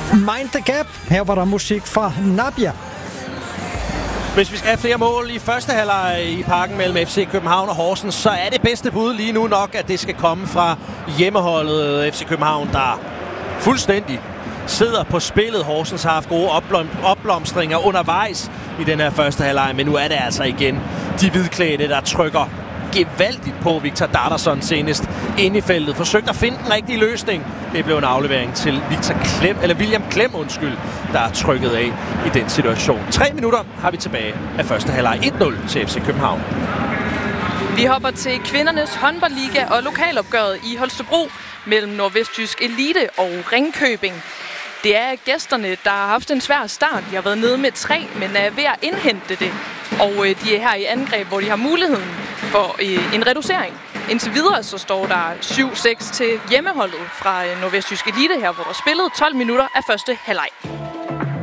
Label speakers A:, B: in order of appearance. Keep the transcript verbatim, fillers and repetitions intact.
A: Mind the Gap. Her var der musik fra Nabia.
B: Hvis vi skal have flere mål i første halvleg i parken mellem F C København og Horsens, så er det bedste bud lige nu nok, at det skal komme fra hjemmeholdet F C København, der fuldstændig sidder på spillet. Horsens har haft gode opblom- opblomstringer undervejs i den her første halvleg, men nu er det altså igen de hvidklædte, der trykker gevaldigt på. Victor Darderson senest inde i feltet. Forsøgt at finde den rigtige løsning. Det blev en aflevering til Victor Klem, eller William Klem, undskyld, der er trykket af i den situation. Tre minutter har vi tilbage af første halvleg. et nul til F C København.
C: Vi hopper til kvindernes håndboldliga og lokalopgøret i Holstebro mellem Nordvestjysk Elite og Ringkøbing. Det er gæsterne, der har haft en svær start. De har været nede med tre, men er ved at indhente det. Og de er her i angreb, hvor de har muligheden for en reducering. Indtil videre så står der syv seks til hjemmeholdet fra Nordvestjysk Elite her, hvor der spillet tolv minutter af første halvleg.